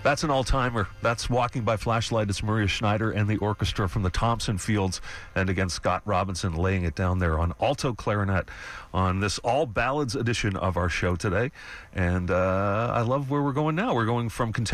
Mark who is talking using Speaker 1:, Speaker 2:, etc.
Speaker 1: That's an all-timer. That's Walking by Flashlight. It's Maria Schneider and the orchestra from the Thompson Fields, and again, Scott Robinson laying it down there on alto clarinet on this all ballads edition of our show today. And I love where we're going now. We're going from contemporary